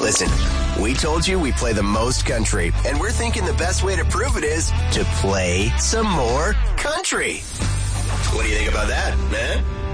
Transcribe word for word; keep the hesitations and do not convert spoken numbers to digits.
Listen, we told you we play the most country, and we're thinking the best way to prove it is to play some more country. What do you think about that, man?